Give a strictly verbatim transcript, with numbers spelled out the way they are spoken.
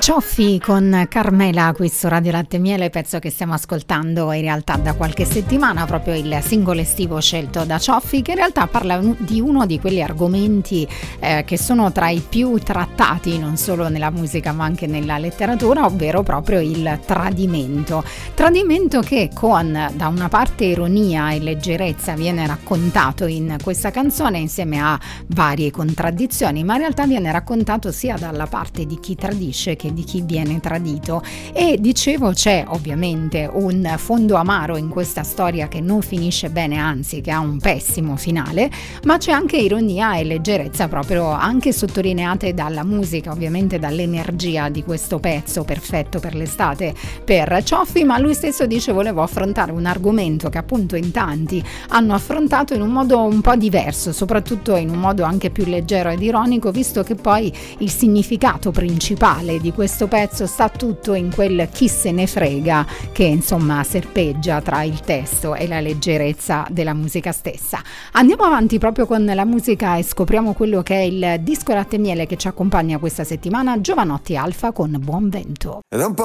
Cioffi con Carmela qui su Radio Latte e Miele, pezzo che stiamo ascoltando in realtà da qualche settimana, proprio il singolo estivo scelto da Cioffi, che in realtà parla di uno di quegli argomenti eh, che sono tra i più trattati non solo nella musica ma anche nella letteratura, ovvero proprio il tradimento. Tradimento che con da una parte ironia e leggerezza viene raccontato in questa canzone insieme a varie contraddizioni, ma in realtà viene raccontato sia dalla parte di chi tradisce che di chi viene tradito. E dicevo, c'è ovviamente un fondo amaro in questa storia che non finisce bene, anzi che ha un pessimo finale, ma c'è anche ironia e leggerezza proprio anche sottolineate dalla musica, ovviamente dall'energia di questo pezzo perfetto per l'estate per Cioffi. Ma lui stesso dice: volevo affrontare un argomento che appunto in tanti hanno affrontato in un modo un po' diverso, soprattutto in un modo anche più leggero ed ironico, visto che poi il significato principale di questo pezzo sta tutto in quel chi se ne frega che insomma serpeggia tra il testo e la leggerezza della musica stessa. Andiamo avanti proprio con la musica e scopriamo quello che è il disco Latte e Miele che ci accompagna questa settimana, Jovanotti Alfa con Buon Vento. Ed è un po'